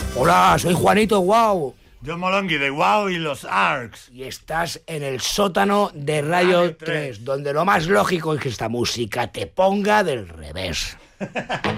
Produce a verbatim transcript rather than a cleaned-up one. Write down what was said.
Hola, soy Juanito Guau. Yo Molongui de Guau y los Arcs. Y estás en el sótano de Radio, Radio tres, donde lo más lógico es que esta música te ponga del revés.